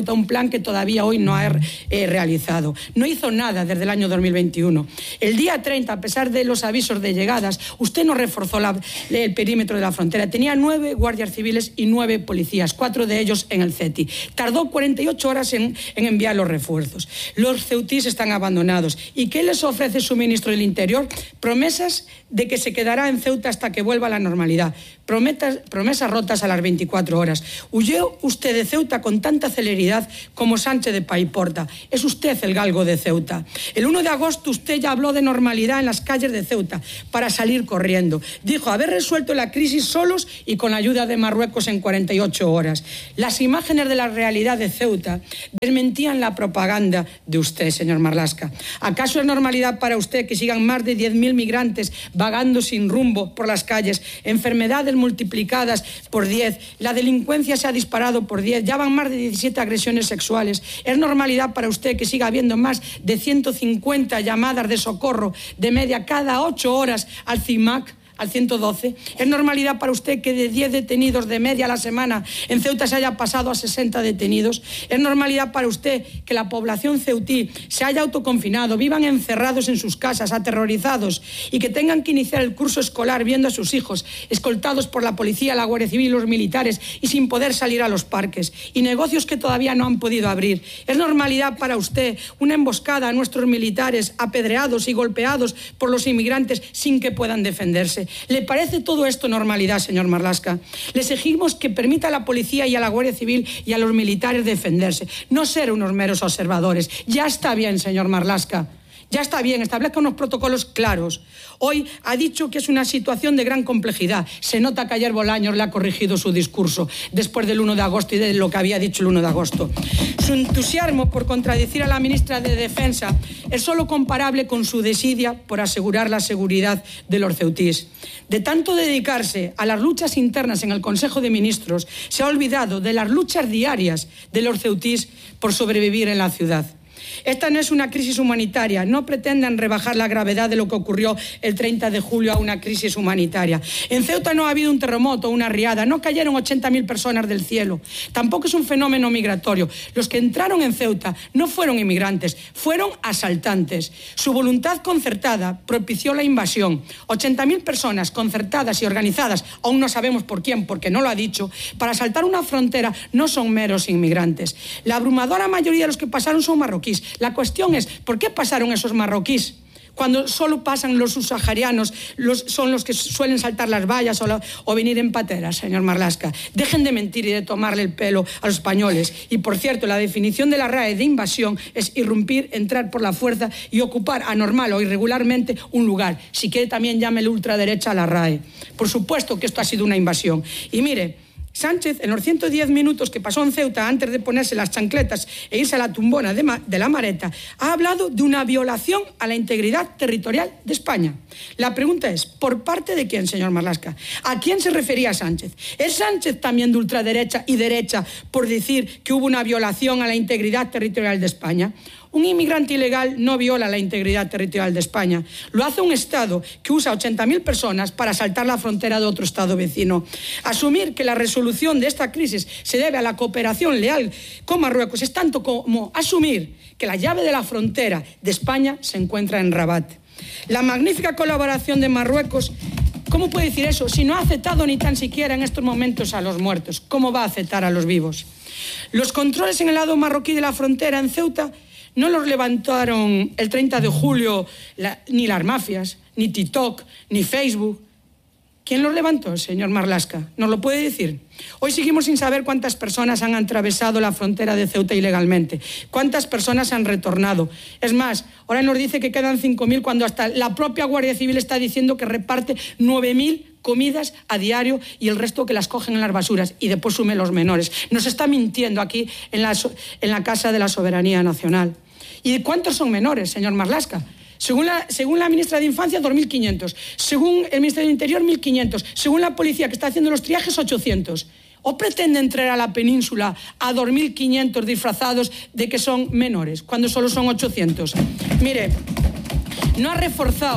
Ceuta un plan que todavía hoy no ha eh, realizado. No hizo nada desde el año dos mil veintiuno. El día treinta, a pesar de los avisos de llegadas, usted no reforzó la, el perímetro de la frontera. Tenía nueve guardias civiles y nueve policías, cuatro de ellos en el CETI. Tardó cuarenta y ocho horas en, en enviar los refuerzos. Los ceutís están abandonados. ¿Y qué les ofrece su ministro del Interior? Promesas de que se quedará en Ceuta hasta que vuelva a la normalidad. Prometas, promesas rotas a las veinticuatro horas. Huyó usted de Ceuta con tanta celeridad como Sánchez de Paiporta. Es usted el galgo de Ceuta. El uno de agosto usted ya habló de normalidad en las calles de Ceuta para salir corriendo. Dijo haber resuelto la crisis solos y con la ayuda de Marruecos en cuarenta y ocho horas. Las imágenes de la realidad de Ceuta desmentían la propaganda de usted, señor Marlaska. ¿Acaso es normalidad para usted que sigan más de diez mil migrantes vagando sin rumbo por las calles, enfermedades multiplicadas por diez, la delincuencia se ha disparado por diez, ya van más de diecisiete agresiones sexuales? ¿Es normalidad para usted que siga habiendo más de ciento cincuenta llamadas de socorro de media cada ocho horas al CIMAC, al ciento doce? ¿Es normalidad para usted que de diez detenidos de media a la semana en Ceuta se haya pasado a sesenta detenidos? ¿Es normalidad para usted que la población ceutí se haya autoconfinado, vivan encerrados en sus casas, aterrorizados, y que tengan que iniciar el curso escolar viendo a sus hijos escoltados por la policía, la Guardia Civil y los militares y sin poder salir a los parques, y negocios que todavía no han podido abrir? ¿Es normalidad para usted una emboscada a nuestros militares apedreados y golpeados por los inmigrantes sin que puedan defenderse? ¿Le parece todo esto normalidad, señor Marlaska? Le exigimos que permita a la policía y a la Guardia Civil y a los militares defenderse, no ser unos meros observadores. Ya está bien, señor Marlaska. Ya está bien, establezca unos protocolos claros. Hoy ha dicho que es una situación de gran complejidad. Se nota que ayer Bolaños le ha corregido su discurso después del uno de agosto y de lo que había dicho el uno de agosto. Su entusiasmo por contradecir a la ministra de Defensa es solo comparable con su desidia por asegurar la seguridad de los ceutís. De tanto dedicarse a las luchas internas en el Consejo de Ministros, se ha olvidado de las luchas diarias de los ceutís por sobrevivir en la ciudad. Esta no es una crisis humanitaria, no pretendan rebajar la gravedad de lo que ocurrió el treinta de julio a una crisis humanitaria. En Ceuta no ha habido un terremoto, una riada, no cayeron ochenta mil personas del cielo, tampoco es un fenómeno migratorio. Los que entraron en Ceuta no fueron inmigrantes, fueron asaltantes. Su voluntad concertada propició la invasión. ochenta mil personas concertadas y organizadas, aún no sabemos por quién, porque no lo ha dicho, para asaltar una frontera no son meros inmigrantes. La abrumadora mayoría de los que pasaron son marroquíes. La cuestión es, ¿por qué pasaron esos marroquíes? Cuando solo pasan los subsaharianos, los, son los que suelen saltar las vallas o, la, o venir en pateras, señor Marlaska. Dejen de mentir y de tomarle el pelo a los españoles. Y, por cierto, la definición de la R A E de invasión es irrumpir, entrar por la fuerza y ocupar anormal o irregularmente un lugar. Si quiere, también llame la ultraderecha a la R A E. Por supuesto que esto ha sido una invasión. Y mire, Sánchez, en los ciento diez minutos que pasó en Ceuta antes de ponerse las chancletas e irse a la tumbona de, ma de la Mareta, ha hablado de una violación a la integridad territorial de España. La pregunta es, ¿por parte de quién, señor Marlaska? ¿A quién se refería Sánchez? ¿Es Sánchez también de ultraderecha y derecha por decir que hubo una violación a la integridad territorial de España? Un inmigrante ilegal no viola la integridad territorial de España. Lo hace un Estado que usa ochenta mil personas para saltar la frontera de otro Estado vecino. Asumir que la resolución de esta crisis se debe a la cooperación leal con Marruecos es tanto como asumir que la llave de la frontera de España se encuentra en Rabat. La magnífica colaboración de Marruecos, ¿cómo puede decir eso? Si no ha aceptado ni tan siquiera en estos momentos a los muertos, ¿cómo va a aceptar a los vivos? Los controles en el lado marroquí de la frontera en Ceuta no los levantaron el treinta de julio la, ni las mafias, ni TikTok, ni Facebook. ¿Quién los levantó, señor Marlaska? ¿Nos lo puede decir? Hoy seguimos sin saber cuántas personas han atravesado la frontera de Ceuta ilegalmente, cuántas personas han retornado. Es más, ahora nos dice que quedan cinco mil cuando hasta la propia Guardia Civil está diciendo que reparte nueve mil comidas a diario y el resto que las cogen en las basuras y después sume los menores. Nos está mintiendo aquí en la, en la Casa de la Soberanía Nacional. ¿Y cuántos son menores, señor Marlaska? Según la, según la ministra de Infancia, dos mil quinientos. Según el Ministerio del Interior, mil quinientos. Según la policía que está haciendo los triajes, ochocientos. ¿O pretende entrar a la península a dos mil quinientos disfrazados de que son menores, cuando solo son ochocientos? Mire, no ha reforzado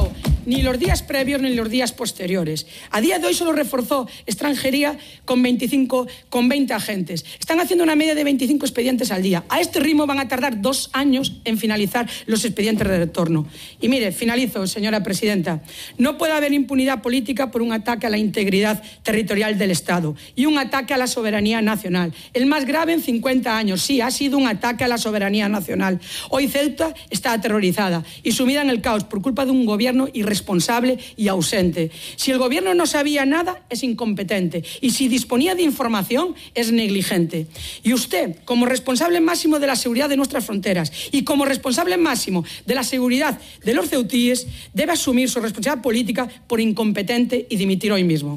ni los días previos ni los días posteriores. A día de hoy solo reforzó extranjería con veinticinco, con veinte agentes. Están haciendo una media de veinticinco expedientes al día. A este ritmo van a tardar dos años en finalizar los expedientes de retorno. Y mire, finalizo, señora presidenta. No puede haber impunidad política por un ataque a la integridad territorial del Estado y un ataque a la soberanía nacional. El más grave en cincuenta años. Sí, ha sido un ataque a la soberanía nacional. Hoy Ceuta está aterrorizada y sumida en el caos por culpa de un gobierno irresponsable y ausente. Si el gobierno no sabía nada, es incompetente. Y si disponía de información, es negligente. Y usted, como responsable máximo de la seguridad de nuestras fronteras y como responsable máximo de la seguridad de los ceutíes, debe asumir su responsabilidad política por incompetente y dimitir hoy mismo.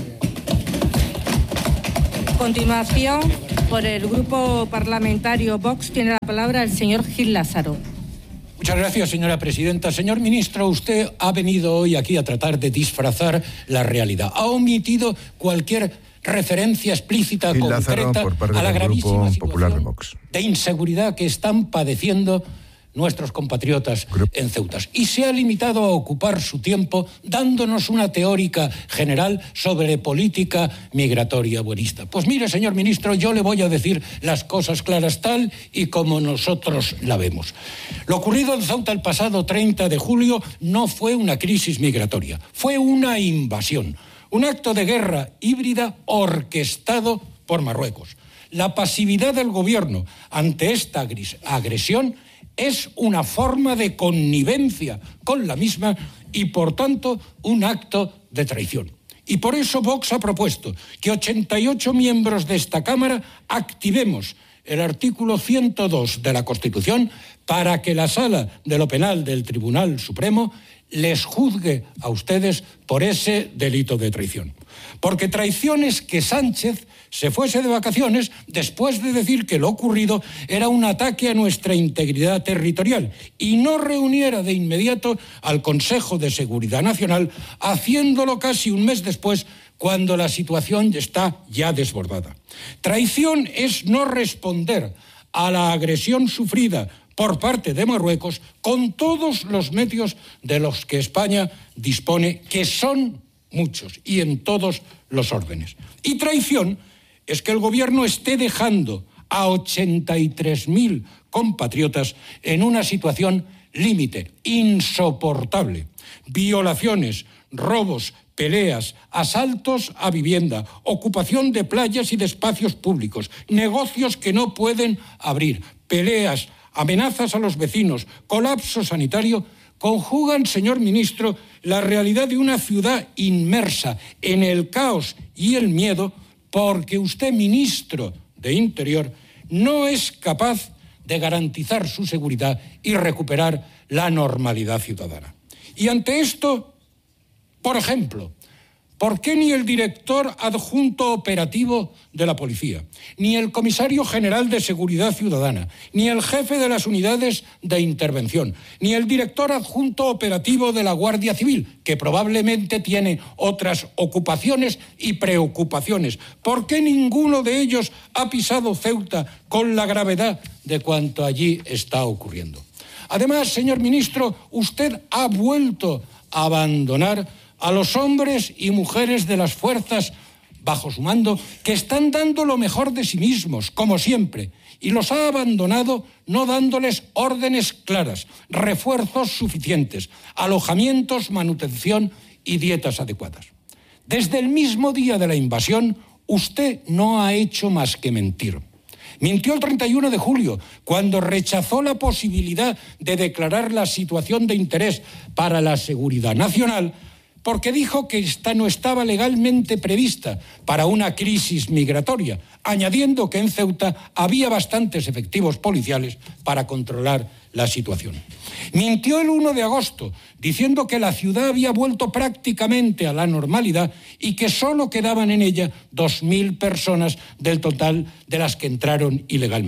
A continuación, por el Grupo Parlamentario Vox, tiene la palabra el señor Gil Lázaro. Muchas gracias, señora presidenta. Señor ministro, usted ha venido hoy aquí a tratar de disfrazar la realidad. Ha omitido cualquier referencia explícita, Gil concreta, Lázaro, por parte a la del gravísima Grupo situación Popular de Vox. de inseguridad que están padeciendo nuestros compatriotas en Ceuta. Y se ha limitado a ocupar su tiempo dándonos una teórica general sobre política migratoria buenista. Pues mire, señor ministro, yo le voy a decir las cosas claras tal y como nosotros la vemos. Lo ocurrido en Ceuta el pasado treinta de julio no fue una crisis migratoria, fue una invasión, un acto de guerra híbrida orquestado por Marruecos. La pasividad del gobierno ante esta agresión es una forma de connivencia con la misma y, por tanto, un acto de traición. Y por eso Vox ha propuesto que ochenta y ocho miembros de esta Cámara activemos el artículo ciento dos de la Constitución para que la Sala de lo Penal del Tribunal Supremo les juzgue a ustedes por ese delito de traición. Porque traición es que Sánchez se fuese de vacaciones después de decir que lo ocurrido era un ataque a nuestra integridad territorial y no reuniera de inmediato al Consejo de Seguridad Nacional, haciéndolo casi un mes después, cuando la situación está ya desbordada. Traición es no responder a la agresión sufrida por parte de Marruecos con todos los medios de los que España dispone, que son muchos y en todos los órdenes. Y traición es que el gobierno esté dejando a ochenta y tres mil compatriotas en una situación límite, insoportable. Violaciones, robos, peleas, asaltos a vivienda, ocupación de playas y de espacios públicos, negocios que no pueden abrir, peleas, amenazas a los vecinos, colapso sanitario, conjugan, señor ministro, la realidad de una ciudad inmersa en el caos y el miedo, porque usted, ministro de Interior, no es capaz de garantizar su seguridad y recuperar la normalidad ciudadana. Y ante esto, por ejemplo, ¿por qué ni el director adjunto operativo de la policía, ni el comisario general de Seguridad Ciudadana, ni el jefe de las unidades de intervención, ni el director adjunto operativo de la Guardia Civil, que probablemente tiene otras ocupaciones y preocupaciones, por qué ninguno de ellos ha pisado Ceuta con la gravedad de cuanto allí está ocurriendo? Además, señor ministro, usted ha vuelto a abandonar a los hombres y mujeres de las fuerzas bajo su mando que están dando lo mejor de sí mismos, como siempre, y los ha abandonado no dándoles órdenes claras, refuerzos suficientes, alojamientos, manutención y dietas adecuadas. Desde el mismo día de la invasión, usted no ha hecho más que mentir. Mintió el treinta y uno de julio, cuando rechazó la posibilidad de declarar la situación de interés para la seguridad nacional, porque dijo que esta no estaba legalmente prevista para una crisis migratoria, añadiendo que en Ceuta había bastantes efectivos policiales para controlar la situación. Mintió el uno de agosto, diciendo que la ciudad había vuelto prácticamente a la normalidad y que solo quedaban en ella dos mil personas del total de las que entraron ilegalmente.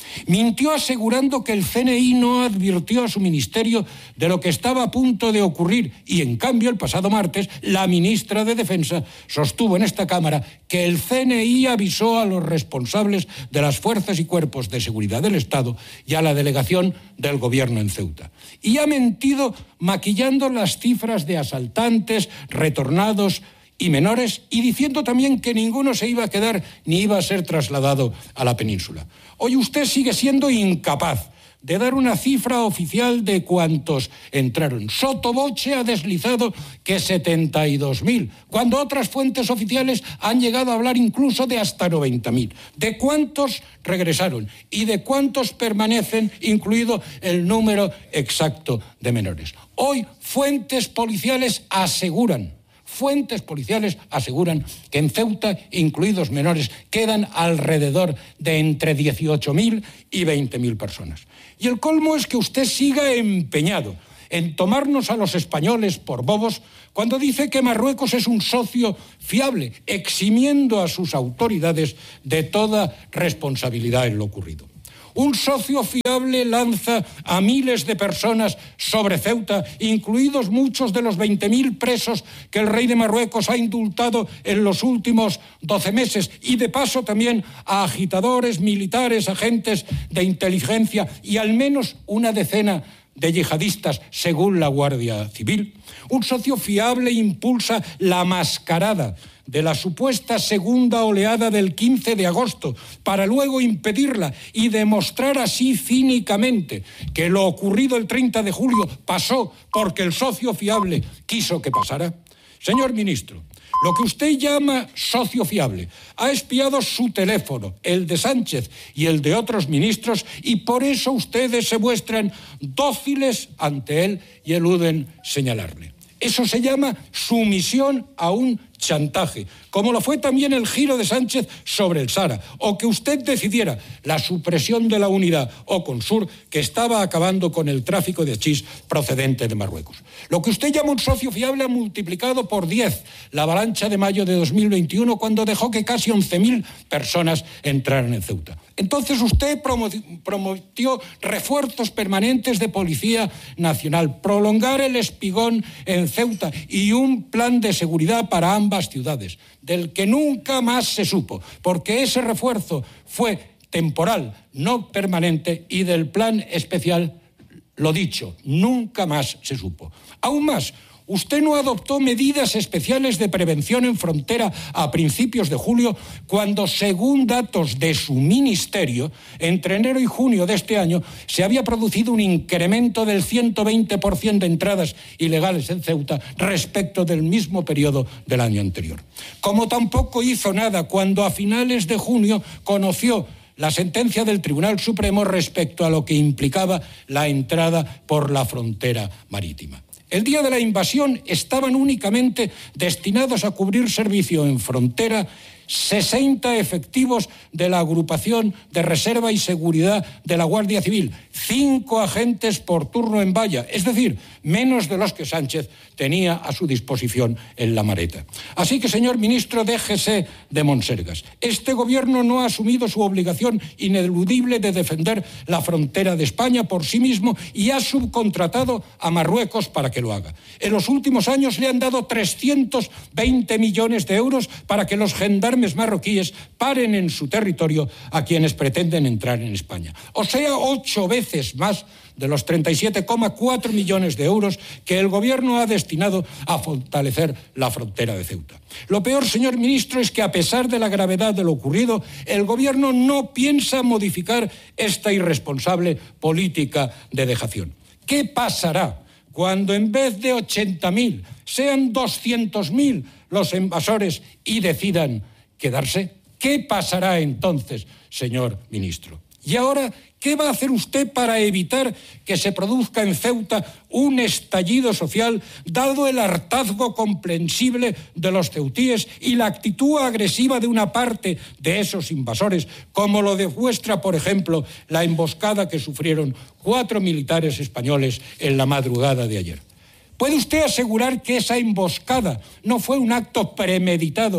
Mintió asegurando que el C N I no advirtió a su ministerio de lo que estaba a punto de ocurrir y, en cambio, el pasado martes, la ministra de Defensa sostuvo en esta Cámara que el C N I avisó a los responsables de las fuerzas y cuerpos de seguridad del Estado y a la delegación del Gobierno en Ceuta. Y ha mentido maquillando las cifras de asaltantes, retornados y menores, y diciendo también que ninguno se iba a quedar ni iba a ser trasladado a la península. Hoy usted sigue siendo incapaz de dar una cifra oficial de cuántos entraron. Sottovoce ha deslizado que setenta y dos mil, cuando otras fuentes oficiales han llegado a hablar incluso de hasta noventa mil. ¿De cuántos regresaron y de cuántos permanecen, incluido el número exacto de menores? Hoy fuentes policiales aseguran Fuentes policiales aseguran que en Ceuta, incluidos menores, quedan alrededor de entre dieciocho mil y veinte mil personas. Y el colmo es que usted siga empeñado en tomarnos a los españoles por bobos cuando dice que Marruecos es un socio fiable, eximiendo a sus autoridades de toda responsabilidad en lo ocurrido. Un socio fiable lanza a miles de personas sobre Ceuta, incluidos muchos de los veinte mil presos que el rey de Marruecos ha indultado en los últimos doce meses, y de paso también a agitadores, militares, agentes de inteligencia y al menos una decena de yihadistas, según la Guardia Civil. Un socio fiable impulsa la mascarada de la supuesta segunda oleada del quince de agosto para luego impedirla y demostrar así cínicamente que lo ocurrido el treinta de julio pasó porque el socio fiable quiso que pasara. Señor ministro, lo que usted llama socio fiable ha espiado su teléfono, el de Sánchez y el de otros ministros, y por eso ustedes se muestran dóciles ante él y eluden señalarle. Eso se llama sumisión a un chantaje, como lo fue también el giro de Sánchez sobre el Sahara, o que usted decidiera la supresión de la unidad Oconsur, que estaba acabando con el tráfico de hachís procedente de Marruecos. Lo que usted llama un socio fiable ha multiplicado por diez la avalancha de mayo de dos mil veintiuno, cuando dejó que casi once mil personas entraran en Ceuta. Entonces usted prometió refuerzos permanentes de Policía Nacional, prolongar el espigón en Ceuta y un plan de seguridad para ambas ciudades, del que nunca más se supo, porque ese refuerzo fue temporal, no permanente, y del plan especial, lo dicho, nunca más se supo. Aún más, usted no adoptó medidas especiales de prevención en frontera a principios de julio, cuando, según datos de su ministerio, entre enero y junio de este año se había producido un incremento del ciento veinte por ciento de entradas ilegales en Ceuta respecto del mismo periodo del año anterior. Como tampoco hizo nada cuando a finales de junio conoció la sentencia del Tribunal Supremo respecto a lo que implicaba la entrada por la frontera marítima. El día de la invasión estaban únicamente destinados a cubrir servicio en frontera sesenta efectivos de la Agrupación de Reserva y Seguridad de la Guardia Civil, cinco agentes por turno en valla, es decir, menos de los que Sánchez tenía a su disposición en la Mareta. Así que, señor ministro, déjese de monsergas. Este gobierno no ha asumido su obligación ineludible de defender la frontera de España por sí mismo y ha subcontratado a Marruecos para que lo haga. En los últimos años le han dado trescientos veinte millones de euros para que los gendarmes marroquíes paren en su territorio a quienes pretenden entrar en España. O sea, ocho veces más de los treinta y siete coma cuatro millones de euros que el gobierno ha destinado a fortalecer la frontera de Ceuta. Lo peor, señor ministro, es que a pesar de la gravedad de lo ocurrido, el gobierno no piensa modificar esta irresponsable política de dejación. ¿Qué pasará cuando en vez de ochenta mil sean doscientos mil los invasores y decidan quedarse? ¿Qué pasará entonces, señor ministro? Y ahora, ¿qué va a hacer usted para evitar que se produzca en Ceuta un estallido social, dado el hartazgo comprensible de los ceutíes y la actitud agresiva de una parte de esos invasores, como lo demuestra, por ejemplo, la emboscada que sufrieron cuatro militares españoles en la madrugada de ayer? ¿Puede usted asegurar que esa emboscada no fue un acto premeditado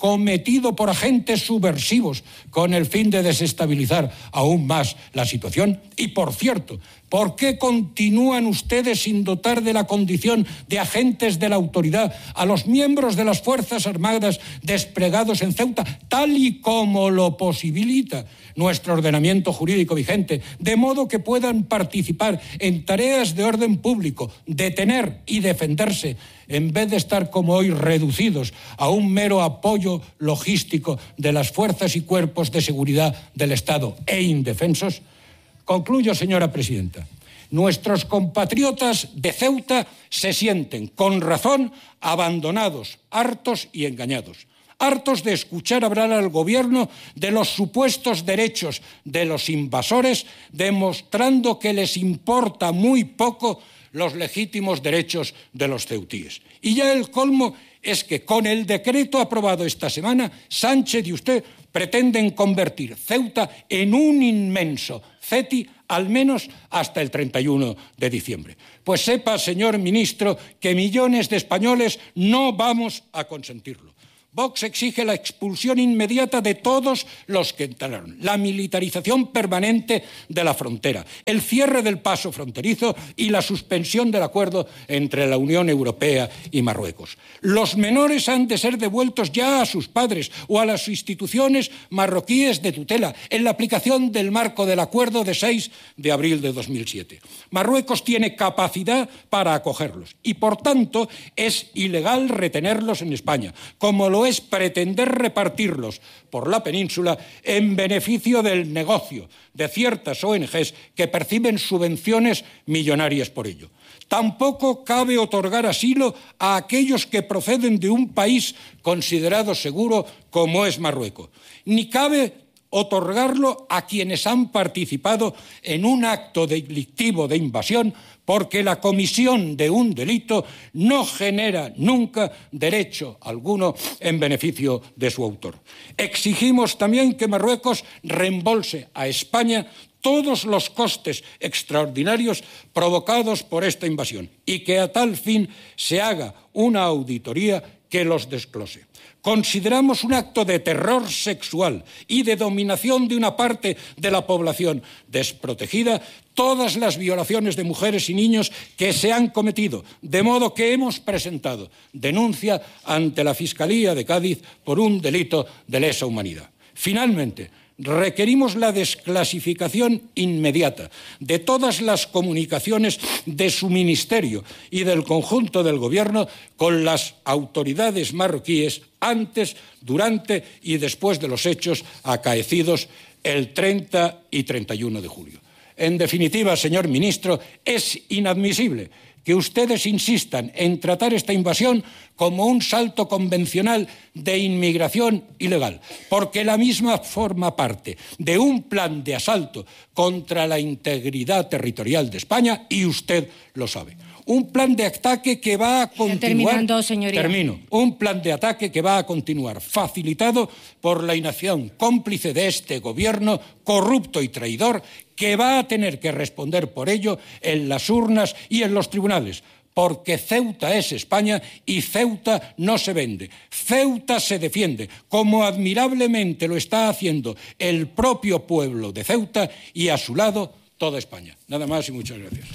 cometido por agentes subversivos con el fin de desestabilizar aún más la situación? Y, por cierto, ¿por qué continúan ustedes sin dotar de la condición de agentes de la autoridad a los miembros de las Fuerzas Armadas desplegados en Ceuta, tal y como lo posibilita nuestro ordenamiento jurídico vigente, de modo que puedan participar en tareas de orden público, detener y defenderse, en vez de estar como hoy reducidos a un mero apoyo logístico de las fuerzas y cuerpos de seguridad del Estado e indefensos? Concluyo, señora presidenta. Nuestros compatriotas de Ceuta se sienten, con razón, abandonados, hartos y engañados. Hartos de escuchar hablar al gobierno de los supuestos derechos de los invasores, demostrando que les importa muy poco los legítimos derechos de los ceutíes. Y ya el colmo es que con el decreto aprobado esta semana, Sánchez y usted pretenden convertir Ceuta en un inmenso CETI, al menos hasta el treinta y uno de diciembre. Pues sepa, señor ministro, que millones de españoles no vamos a consentirlo. Vox exige la expulsión inmediata de todos los que entraron, la militarización permanente de la frontera, el cierre del paso fronterizo y la suspensión del acuerdo entre la Unión Europea y Marruecos. Los menores han de ser devueltos ya a sus padres o a las instituciones marroquíes de tutela en la aplicación del marco del acuerdo de seis de abril de dos mil siete. Marruecos tiene capacidad para acogerlos y, por tanto, es ilegal retenerlos en España, como lo es pretender repartirlos por la península en beneficio del negocio de ciertas O N Ges que perciben subvenciones millonarias por ello. Tampoco cabe otorgar asilo a aquellos que proceden de un país considerado seguro como es Marruecos, ni cabe otorgarlo a quienes han participado en un acto delictivo de invasión, porque la comisión de un delito no genera nunca derecho alguno en beneficio de su autor. Exigimos también que Marruecos reembolse a España todos los costes extraordinarios provocados por esta invasión y que a tal fin se haga una auditoría que los desglose. Consideramos un acto de terror sexual y de dominación de una parte de la población desprotegida todas las violaciones de mujeres y niños que se han cometido, de modo que hemos presentado denuncia ante la Fiscalía de Cádiz por un delito de lesa humanidad. Finalmente, requerimos la desclasificación inmediata de todas las comunicaciones de su ministerio y del conjunto del Gobierno con las autoridades marroquíes antes, durante y después de los hechos acaecidos el treinta y treinta y uno de julio. En definitiva, señor ministro, es inadmisible que ustedes insistan en tratar esta invasión como un salto convencional de inmigración ilegal, porque la misma forma parte de un plan de asalto contra la integridad territorial de España y usted lo sabe. Un plan de ataque que va a continuar... Terminando, señoría. Termino. Un plan de ataque que va a continuar facilitado por la inacción cómplice de este gobierno corrupto y traidor que va a tener que responder por ello en las urnas y en los tribunales. Porque Ceuta es España y Ceuta no se vende. Ceuta se defiende, como admirablemente lo está haciendo el propio pueblo de Ceuta y a su lado toda España. Nada más y muchas gracias.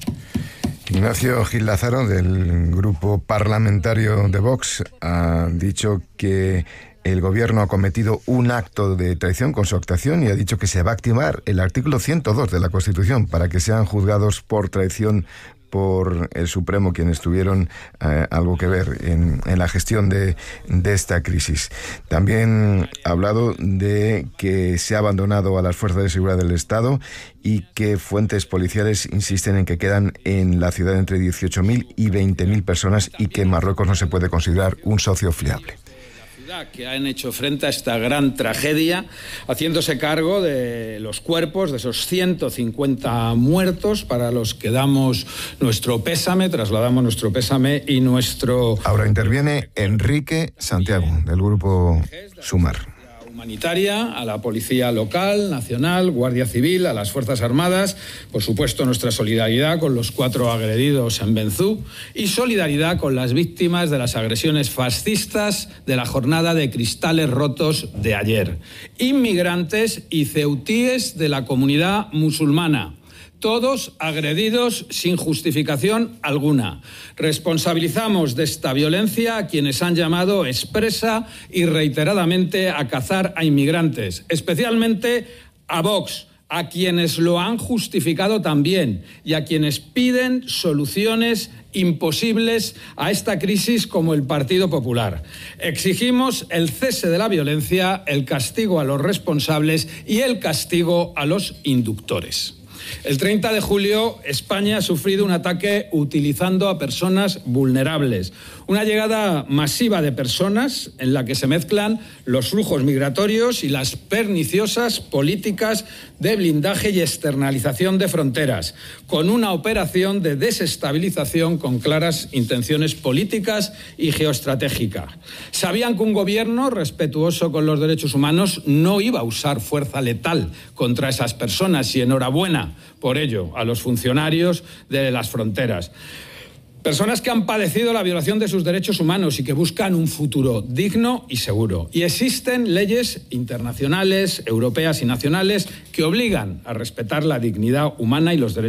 Ignacio Gil Lázaro, del grupo parlamentario de Vox, ha dicho que el gobierno ha cometido un acto de traición con su actuación y ha dicho que se va a activar el artículo ciento dos de la Constitución para que sean juzgados por traición por el Supremo quienes tuvieron eh, algo que ver en, en la gestión de, de esta crisis. También ha hablado de que se ha abandonado a las fuerzas de seguridad del Estado y que fuentes policiales insisten en que quedan en la ciudad entre dieciocho mil y veinte mil personas y que Marruecos no se puede considerar un socio fiable. Que han hecho frente a esta gran tragedia, haciéndose cargo de los cuerpos de esos ciento cincuenta muertos, para los que damos nuestro pésame, trasladamos nuestro pésame y nuestro... Ahora interviene Enrique Santiago, del grupo Sumar. humanitaria, a la Policía Local, Nacional, Guardia Civil, a las Fuerzas Armadas, por supuesto nuestra solidaridad con los cuatro agredidos en Benzú y solidaridad con las víctimas de las agresiones fascistas de la jornada de cristales rotos de ayer. Inmigrantes y ceutíes de la comunidad musulmana. Todos agredidos sin justificación alguna. Responsabilizamos de esta violencia a quienes han llamado expresa y reiteradamente a cazar a inmigrantes, especialmente a Vox, a quienes lo han justificado también y a quienes piden soluciones imposibles a esta crisis como el Partido Popular. Exigimos el cese de la violencia, el castigo a los responsables y el castigo a los inductores. El treinta de julio, España ha sufrido un ataque utilizando a personas vulnerables. Una llegada masiva de personas en la que se mezclan los flujos migratorios y las perniciosas políticas de blindaje y externalización de fronteras, con una operación de desestabilización con claras intenciones políticas y geoestratégicas. Sabían que un gobierno respetuoso con los derechos humanos no iba a usar fuerza letal contra esas personas y enhorabuena por ello a los funcionarios de las fronteras. Personas que han padecido la violación de sus derechos humanos y que buscan un futuro digno y seguro. Y existen leyes internacionales, europeas y nacionales que obligan a respetar la dignidad humana y los derechos